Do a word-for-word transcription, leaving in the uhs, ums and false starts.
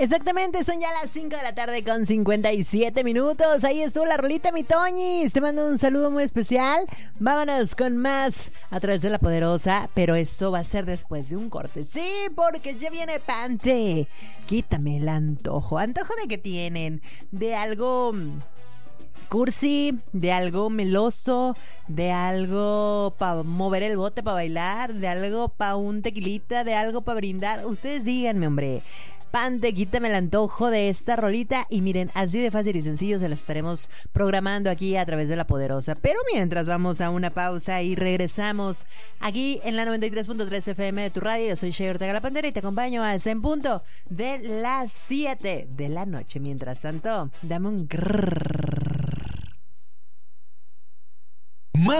Exactamente, son ya las cinco de la tarde con cincuenta y siete minutos. Ahí estuvo la rolita, mi Toñis. Te mando un saludo muy especial. Vámonos con más a través de La Poderosa, pero esto va a ser después de un corte. Sí, porque ya viene Pante. Quítame el antojo. ¿Antojo de qué tienen? De algo cursi, de algo meloso, de algo para mover el bote, para bailar, de algo para un tequilita, de algo para brindar. Ustedes díganme, hombre. Pante, quítame el antojo de esta rolita. Y miren, así de fácil y sencillo se las estaremos programando aquí a través de La Poderosa. Pero mientras vamos a una pausa y regresamos aquí en la noventa y tres punto tres F M de tu radio. Yo soy Shea Ortega La Pantera y te acompaño hasta en punto de las siete de la noche. Mientras tanto, dame un grrr.